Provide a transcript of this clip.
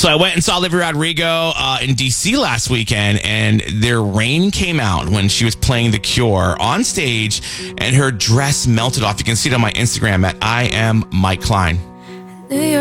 So I went and saw Olivia Rodrigo in D.C. last weekend, and their rain came out when she was playing The Cure on stage, and her dress melted off. You can see it on my Instagram at I am Mike Klein.